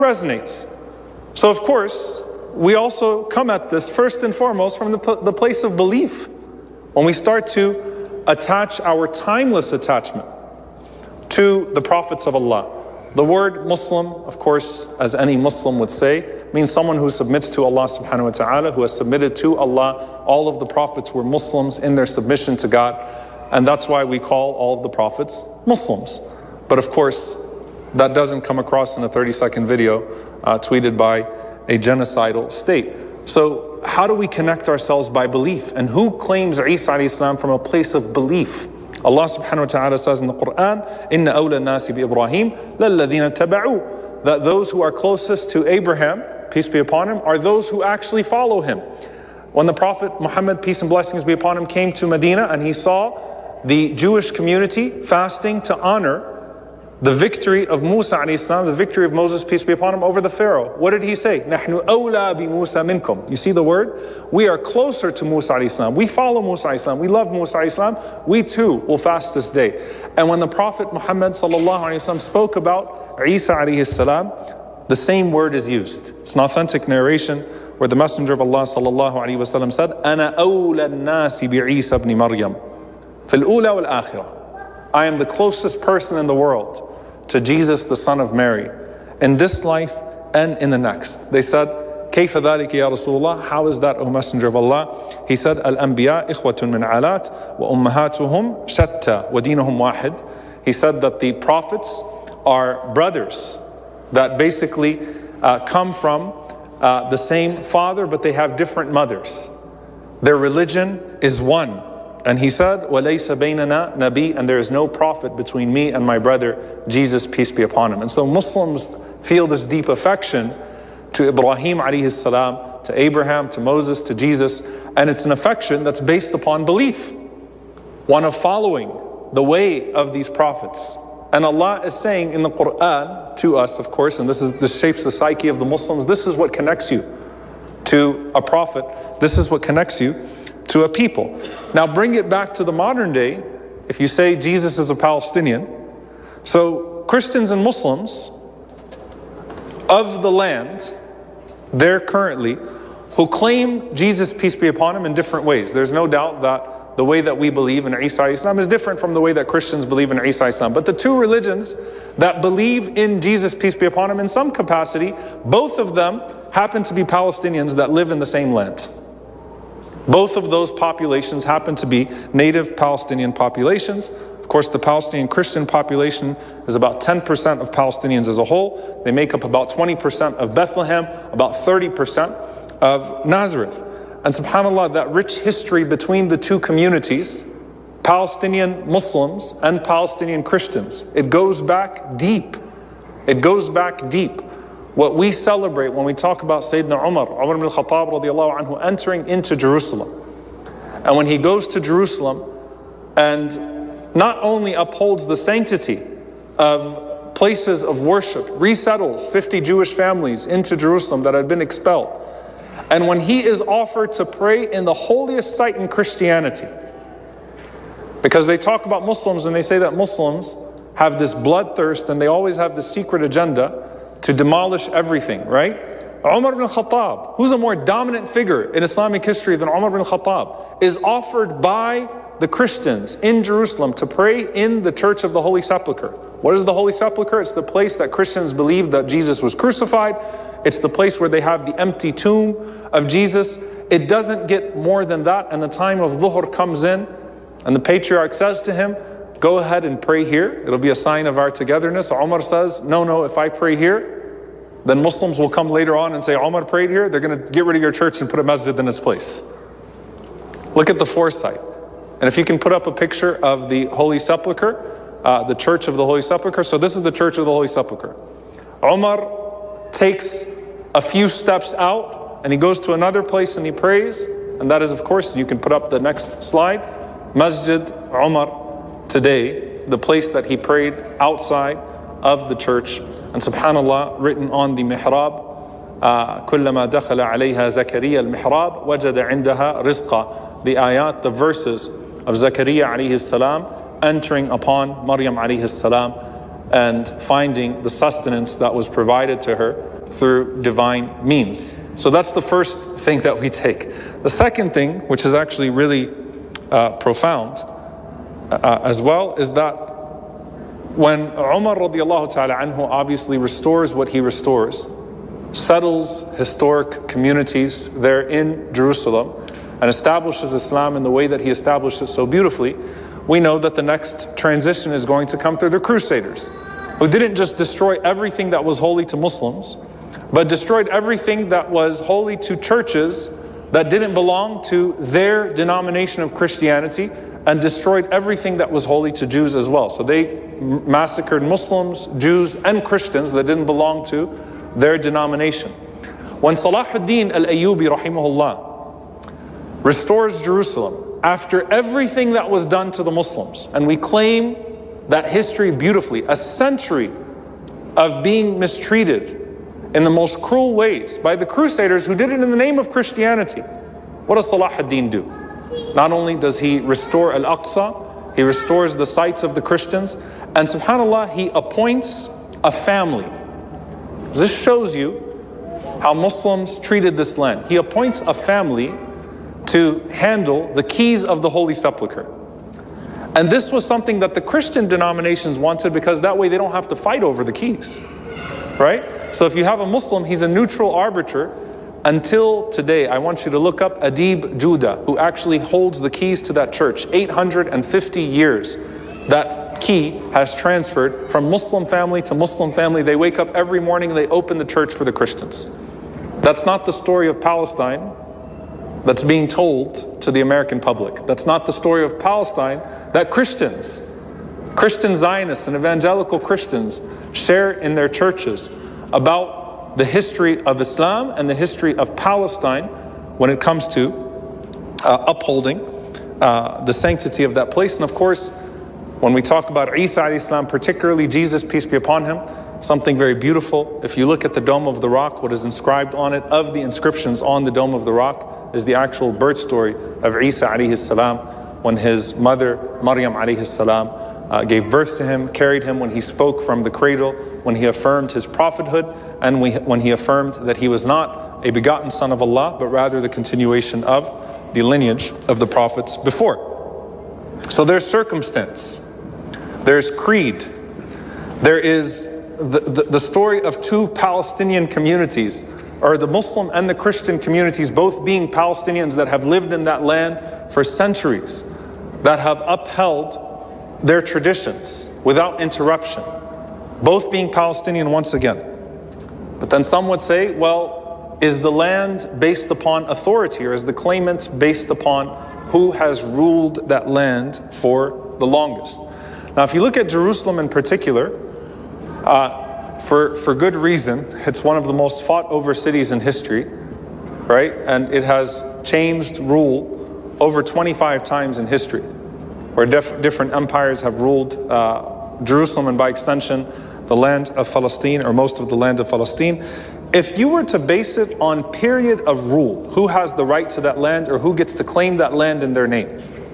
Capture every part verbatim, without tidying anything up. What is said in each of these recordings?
resonates. So of course, we also come at this first and foremost from the, the place of belief. When we start to attach our timeless attachment to the prophets of Allah. The word Muslim, of course, as any Muslim would say, means someone who submits to Allah subhanahu wa ta'ala, who has submitted to Allah. All of the prophets were Muslims in their submission to God. And that's why we call all of the prophets Muslims. But of course, that doesn't come across in a thirty second video uh, tweeted by a genocidal state. So how do we connect ourselves by belief? And who claims Isa alayhi salam from a place of belief? Allah subhanahu wa ta'ala says in the Quran, Inna awla nasi bi Ibrahim lalladhina taba'u, that those who are closest to Abraham, peace be upon him, are those who actually follow him. When the Prophet Muhammad, peace and blessings be upon him, came to Medina and he saw the Jewish community fasting to honor the victory of Musa alayhi salam, the victory of Moses, peace be upon him, over the Pharaoh. What did he say? Nahnu awla bi Musa minkum. You see the word? We are closer to Musa alayhi salam. We follow Musa alayhi salam. We love Musa alayhi salam. We too will fast this day. And when the Prophet Muhammad sallallahu alayhi wasallam spoke about Isa alayhi salam, the same word is used. It's an authentic narration where the Messenger of Allah sallallahu alayhi wasallam said, Ana awla an-nasi bi Isa ibn Maryam fil ula wal akhirah. I am the closest person in the world to Jesus, the son of Mary, in this life and in the next. They said, كيف ذلك يا رسول الله? How is that, O Messenger of Allah? He said, الأنبياء إخوة من علات وأمهاتهم شتى ودينهم واحد. He said that the prophets are brothers that basically uh, come from uh, the same father, but they have different mothers. Their religion is one. And he said, وَلَيْسَ بَيْنَنَا نَبِي, and there is no prophet between me and my brother Jesus, peace be upon him. And so Muslims feel this deep affection to Ibrahim alayhi salam, to Abraham, to Moses, to Jesus, and it's an affection that's based upon belief, one of following the way of these prophets. And Allah is saying in the Quran to us, of course, and this is this shapes the psyche of the Muslims, this is what connects you to a prophet, this is what connects you to a people. Now bring it back to the modern day. If you say Jesus is a Palestinian, so Christians and Muslims of the land there currently who claim Jesus, peace be upon him, in different ways. There's no doubt that the way that we believe in Isa Islam is different from the way that Christians believe in Isa Islam. But the two religions that believe in Jesus, peace be upon him, in some capacity, both of them happen to be Palestinians that live in the same land. Both of those populations happen to be native Palestinian populations. Of course, the Palestinian Christian population is about ten percent of Palestinians as a whole. They make up about twenty percent of Bethlehem, about thirty percent of Nazareth. And subhanAllah, that rich history between the two communities, Palestinian Muslims and Palestinian Christians, it goes back deep. It goes back deep. What we celebrate when we talk about Sayyidina Umar, Umar ibn al-Khattab radiallahu anhu, entering into Jerusalem. And when he goes to Jerusalem and not only upholds the sanctity of places of worship, resettles fifty Jewish families into Jerusalem that had been expelled. And when he is offered to pray in the holiest site in Christianity, because they talk about Muslims and they say that Muslims have this bloodthirst and they always have this secret agenda to demolish everything, right? Umar ibn al-Khattab, who's a more dominant figure in Islamic history than Umar ibn al-Khattab, is offered by the Christians in Jerusalem to pray in the Church of the Holy Sepulchre. What is the Holy Sepulchre? It's the place that Christians believe that Jesus was crucified. It's the place where they have the empty tomb of Jesus. It doesn't get more than that, and the time of Dhuhr comes in, and the patriarch says to him, go ahead and pray here. It'll be a sign of our togetherness. Umar says, no, no, if I pray here, then Muslims will come later on and say, Umar prayed here. They're going to get rid of your church and put a masjid in its place. Look at the foresight. And if you can put up a picture of the Holy Sepulchre, uh, the Church of the Holy Sepulchre. So this is the Church of the Holy Sepulchre. Umar takes a few steps out and he goes to another place and he prays. And that is, of course, you can put up the next slide, Masjid Umar. Today, the place that he prayed outside of the church. And subhanAllah, written on the mihrab, كُلَّمَا دَخَلَ عَلَيْهَا زَكَرِيَّا الْمِحْرَابِ وَجَدَ عِنْدَهَا رِزْقًا. The ayat, the verses of Zakaria alayhi salam entering upon Maryam alayhi salam and finding the sustenance that was provided to her through divine means. So that's the first thing that we take. The second thing, which is actually really uh, profound uh, as well, is that when Umar radiallahu ta'ala anhu obviously restores what he restores, settles historic communities there in Jerusalem, and establishes Islam in the way that he established it so beautifully, we know that the next transition is going to come through the Crusaders, who didn't just destroy everything that was holy to Muslims, but destroyed everything that was holy to churches that didn't belong to their denomination of Christianity, and destroyed everything that was holy to Jews as well. So they massacred Muslims, Jews, and Christians that didn't belong to their denomination. When Salahuddin al-Ayyubi rahimahullah restores Jerusalem after everything that was done to the Muslims, and we claim that history beautifully, a century of being mistreated in the most cruel ways by the Crusaders who did it in the name of Christianity, what does Salahuddin do? Not only does he restore Al-Aqsa, he restores the sites of the Christians, and subhanAllah, he appoints a family. This shows you how Muslims treated this land. He appoints a family to handle the keys of the Holy Sepulchre. And this was something that the Christian denominations wanted, because that way they don't have to fight over the keys, right? So if you have a Muslim, he's a neutral arbiter. Until today, I want you to look up Adib Judah, who actually holds the keys to that church. eight hundred fifty years that key has transferred from Muslim family to Muslim family. They wake up every morning and they open the church for the Christians. That's not the story of Palestine that's being told to the American public. That's not the story of Palestine that Christians, Christian Zionists and evangelical Christians share in their churches about the history of Islam and the history of Palestine when it comes to uh, upholding uh, the sanctity of that place. And of course, when we talk about Isa alayhi salam, particularly Jesus, peace be upon him, something very beautiful. If you look at the Dome of the Rock, what is inscribed on it, of the inscriptions on the Dome of the Rock, is the actual birth story of Isa alayhi salam, when his mother Maryam alayhi salam uh, gave birth to him, carried him when he spoke from the cradle, when he affirmed his prophethood, and we, when he affirmed that he was not a begotten son of Allah, but rather the continuation of the lineage of the prophets before. So there's circumstance, there's creed, there is the, the, the story of two Palestinian communities, or the Muslim and the Christian communities, both being Palestinians that have lived in that land for centuries, that have upheld their traditions without interruption, both being Palestinian once again. But then some would say, well, is the land based upon authority, or is the claimant based upon who has ruled that land for the longest? Now, if you look at Jerusalem in particular, uh, for, for good reason, it's one of the most fought over cities in history, right? And it has changed rule over twenty-five times in history, where dif- different empires have ruled uh, Jerusalem, and by extension, the land of Palestine, or most of the land of Palestine. If you were to base it on period of rule, who has the right to that land, or who gets to claim that land in their name?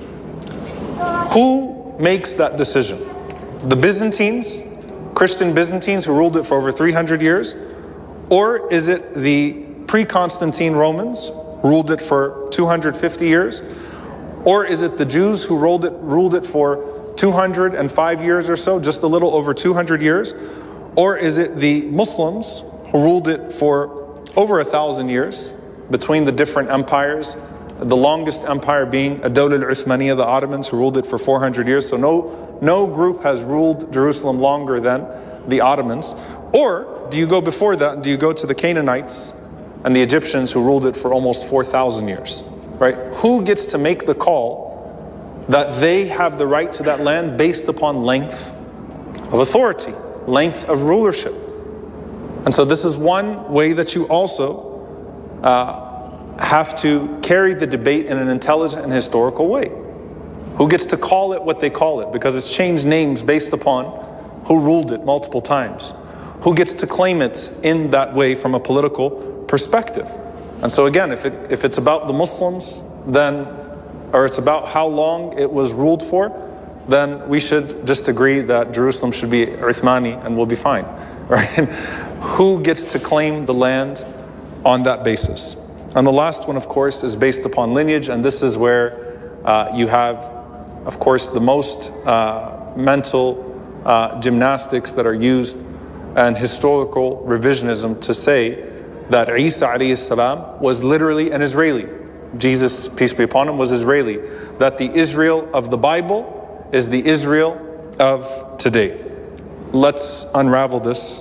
Who makes that decision? The Byzantines, Christian Byzantines who ruled it for over three hundred years? Or is it the pre-Constantine Romans who ruled it for two hundred fifty years? Or is it the Jews who ruled it, ruled it for two hundred five years or so, just a little over two hundred years? Or is it the Muslims who ruled it for over a thousand years between the different empires, the longest empire being Ad-Dawla al-Uthmaniyya, the Ottomans, who ruled it for four hundred years. So no, no group has ruled Jerusalem longer than the Ottomans. Or do you go before that, do you go to the Canaanites and the Egyptians who ruled it for almost four thousand years, right? Who gets to make the call that they have the right to that land based upon length of authority, length of rulership? And so this is one way that you also uh, have to carry the debate in an intelligent and historical way. Who gets to call it what they call it? Because it's changed names based upon who ruled it multiple times. Who gets to claim it in that way from a political perspective? And so again, if it if it's about the Muslims, then, or it's about how long it was ruled for, then we should just agree that Jerusalem should be Uthmani and we'll be fine, right? Who gets to claim the land on that basis? And the last one, of course, is based upon lineage, and this is where uh, you have, of course, the most uh, mental uh, gymnastics that are used and historical revisionism to say that Isa alayhi salam was literally an Israeli. Jesus, peace be upon him, was Israeli. That the Israel of the Bible is the Israel of today. Let's unravel this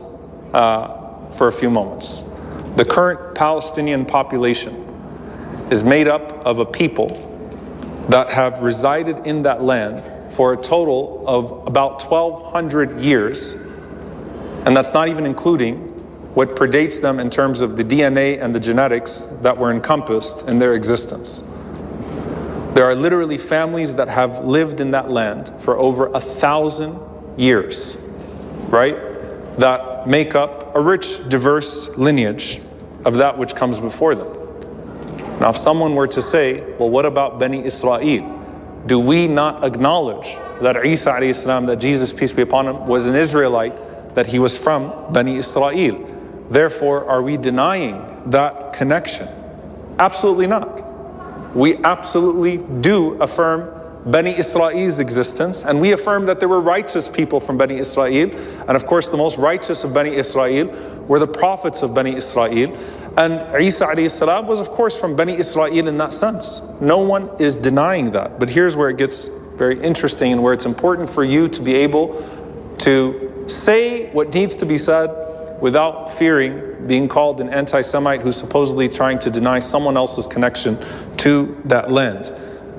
uh, for a few moments. The current Palestinian population is made up of a people that have resided in that land for a total of about twelve hundred years, and that's not even including what predates them in terms of the D N A and the genetics that were encompassed in their existence. There are literally families that have lived in that land for over a thousand years, right? That make up a rich, diverse lineage of that which comes before them. Now, if someone were to say, well, what about Bani Israel? Do we not acknowledge that Isa alayhi salam, that Jesus, peace be upon him, was an Israelite, that he was from Bani Israel? Therefore, are we denying that connection? Absolutely not. We absolutely do affirm Bani Israel's existence, and we affirm that there were righteous people from Bani Israel, and of course the most righteous of Bani Israel were the prophets of Bani Israel, and Isa alayhi salam was of course from Bani Israel in that sense. No one is denying that. But here's where it gets very interesting and where it's important for you to be able to say what needs to be said without fearing being called an anti-Semite who's supposedly trying to deny someone else's connection to that land.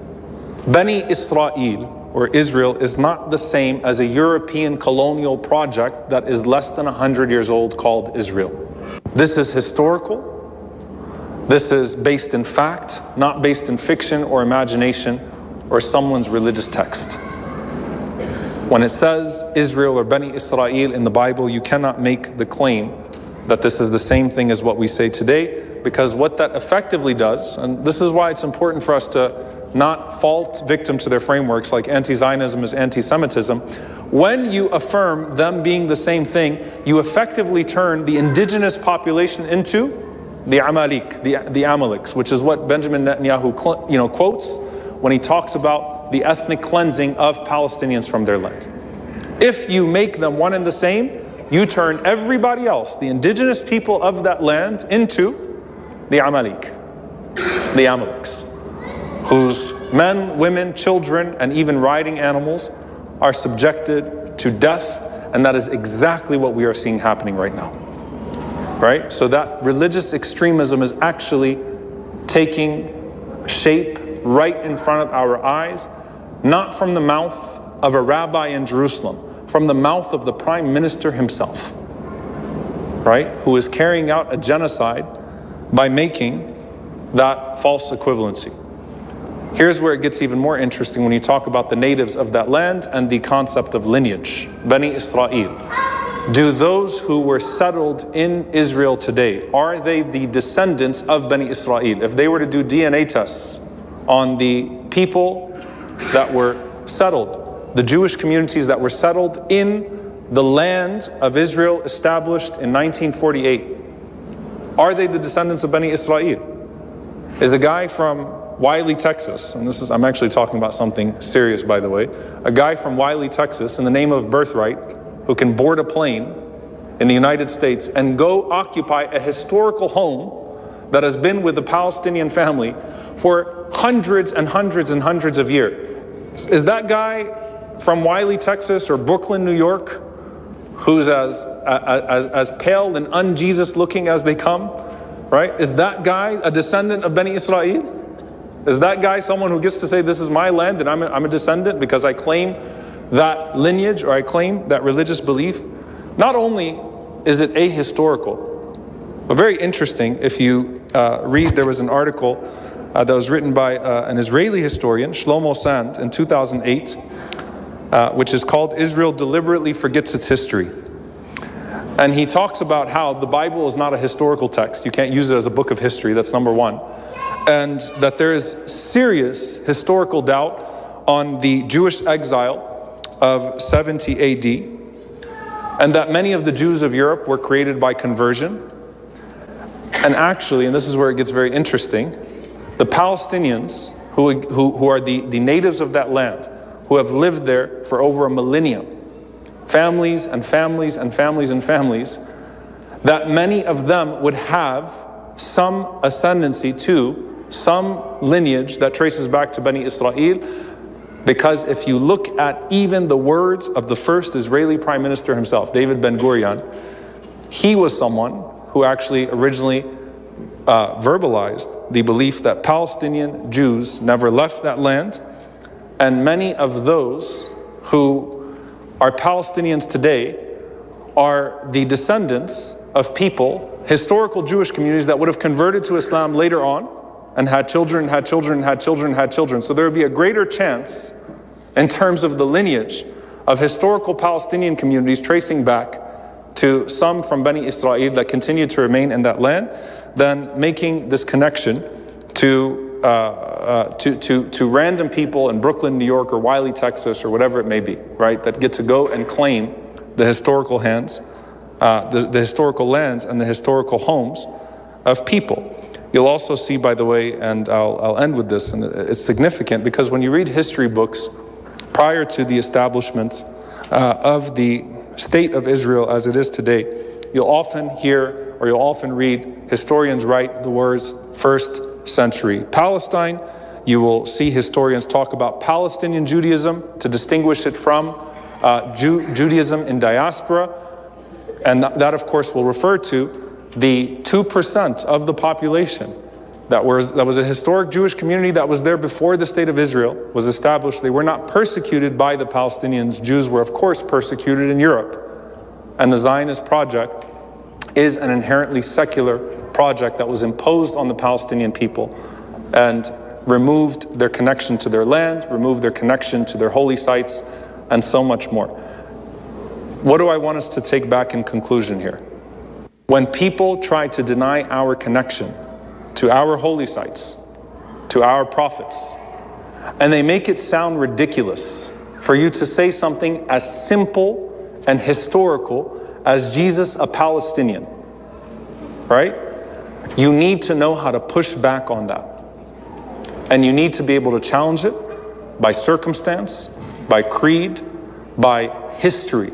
Bani Israel, or Israel, is not the same as a European colonial project that is less than one hundred years old called Israel. This is historical. This is based in fact, not based in fiction or imagination or someone's religious text. When it says Israel or Bani Israel in the Bible, you cannot make the claim that this is the same thing as what we say today, because what that effectively does, and this is why it's important for us to not fall victim to their frameworks like anti-Zionism is anti-Semitism. When you affirm them being the same thing, you effectively turn the indigenous population into the Amalek, the, the Amaleks, which is what Benjamin Netanyahu you know, quotes when he talks about the ethnic cleansing of Palestinians from their land. If you make them one and the same, you turn everybody else, the indigenous people of that land, into the Amalek, the Amaleks, whose men, women, children, and even riding animals are subjected to death, and that is exactly what we are seeing happening right now. Right? So that religious extremism is actually taking shape right in front of our eyes, not from the mouth of a rabbi in Jerusalem, from the mouth of the prime minister himself, right? Who is carrying out a genocide by making that false equivalency. Here's where it gets even more interesting when you talk about the natives of that land and the concept of lineage, Bani Israel. Do those who were settled in Israel today, are they the descendants of Bani Israel? If they were to do D N A tests on the people that were settled, the Jewish communities that were settled in the land of Israel established in nineteen forty-eight, are they the descendants of Bani Israel? Is a guy from Wiley, Texas, and this is, I'm actually talking about something serious, by the way, a guy from Wiley, Texas, in the name of birthright, who can board a plane in the United States and go occupy a historical home that has been with the Palestinian family for hundreds and hundreds and hundreds of years. Is that guy from Wiley, Texas, or Brooklyn, New York, who's as, as, as pale and un-Jesus looking as they come, right? Is that guy a descendant of Bani Israel? Is that guy someone who gets to say, this is my land and I'm a, I'm a descendant because I claim that lineage or I claim that religious belief? Not only is it ahistorical, but very interesting. If you uh, read, there was an article uh, that was written by uh, an Israeli historian, Shlomo Sand, in two thousand eight, uh, which is called Israel Deliberately Forgets Its History. And he talks about how the Bible is not a historical text. You can't use it as a book of history, that's number one. And that there is serious historical doubt on the Jewish exile of seventy A D, and that many of the Jews of Europe were created by conversion. And actually, and this is where it gets very interesting, the Palestinians, who, who, who are the, the natives of that land, who have lived there for over a millennium, families and families and families and families, that many of them would have some ascendancy to, some lineage that traces back to Bani Israel. Because if you look at even the words of the first Israeli Prime Minister himself, David Ben-Gurion, he was someone who actually originally uh, verbalized the belief that Palestinian Jews never left that land, and many of those who are Palestinians today are the descendants of people, historical Jewish communities that would have converted to Islam later on and had children, had children, had children, had children. So there would be a greater chance in terms of the lineage of historical Palestinian communities tracing back to some from Bani Israel that continue to remain in that land than making this connection to, uh, uh, to, to, to random people in Brooklyn, New York, or Wiley, Texas, or whatever it may be, right, that get to go and claim the historical hands, uh, the, the historical lands and the historical homes of people. You'll also see, by the way, and I'll, I'll end with this, and it's significant because when you read history books prior to the establishment uh, of the state of Israel as it is today, you'll often hear or you'll often read historians write the words first century Palestine. You will see historians talk about Palestinian Judaism to distinguish it from uh, Ju- Judaism in diaspora. And that, of course, will refer to the two percent of the population that was, that was a historic Jewish community that was there before the state of Israel was established. They were not persecuted by the Palestinians. Jews were, of course, persecuted in Europe. And the Zionist project is an inherently secular project that was imposed on the Palestinian people and removed their connection to their land, removed their connection to their holy sites, and so much more. What do I want us to take back in conclusion here? When people try to deny our connection to our holy sites, to our prophets, and they make it sound ridiculous for you to say something as simple and historical as Jesus a Palestinian, right? You need to know how to push back on that. And you need to be able to challenge it by circumstance, by creed, by history.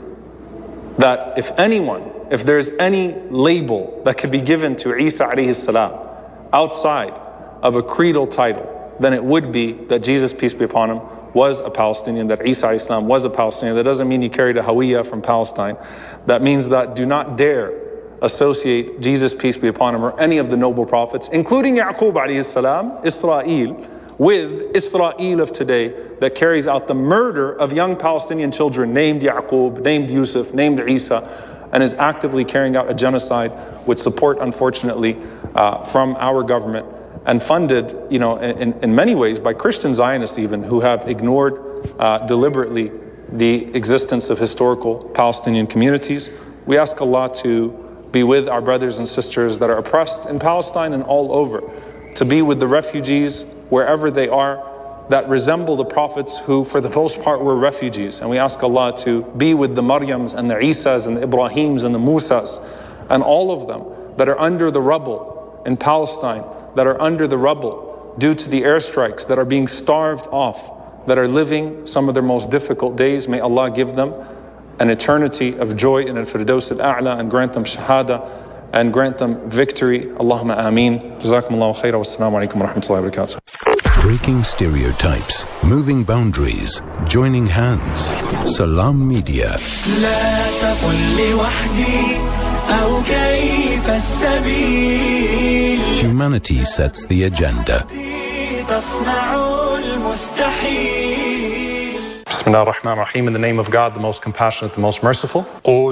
That if anyone, if there's any label that could be given to Isa alayhi salam outside of a creedal title, then it would be that Jesus, peace be upon him, was a Palestinian, that Isa alayhi salam was a Palestinian. That doesn't mean he carried a Hawiyah from Palestine. That means that do not dare associate Jesus, peace be upon him, or any of the noble prophets, including Yaqub alayhi salam, Israel, with Israel of today that carries out the murder of young Palestinian children named Yaqub, named Yusuf, named Isa, and is actively carrying out a genocide with support, unfortunately, uh, from our government and funded, you know, in, in many ways by Christian Zionists even, who have ignored uh, deliberately the existence of historical Palestinian communities. We ask Allah to be with our brothers and sisters that are oppressed in Palestine and all over, to be with the refugees wherever they are that resemble the prophets who for the most part were refugees. And we ask Allah to be with the Maryams and the Isas and the Ibrahims and the Musas and all of them that are under the rubble in Palestine, that are under the rubble due to the airstrikes, that are being starved off, that are living some of their most difficult days. May Allah give them an eternity of joy in al-Firdaus al-A'la and grant them shahada and grant them victory. Allahumma ameen. Jazakumullahu khaira. Wassalamu alaikum wa rahmatullahi wa barakatuh. Breaking stereotypes, moving boundaries, joining hands. Salam Media. Humanity sets the agenda. Bismillah ar-Rahman ar-Rahim. In the name of God, the most compassionate, the most merciful.